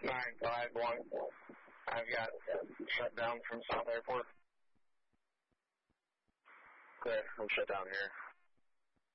951. I've got shut down from South Airport. Okay, I'm shut down here.